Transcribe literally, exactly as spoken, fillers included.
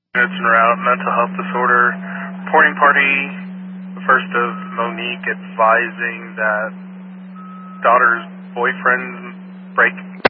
It's en route, mental health disorder. Reporting party, the first of Monique advising that daughter's boyfriend's break